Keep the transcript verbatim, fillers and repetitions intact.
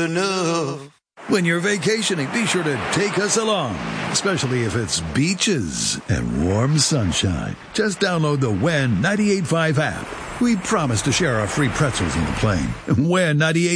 enough. When you're vacationing, be sure to take us along, especially if it's beaches and warm sunshine. Just download the W E N ninety-eight point five app. We promise to share our free pretzels on the plane. W E N ninety-eight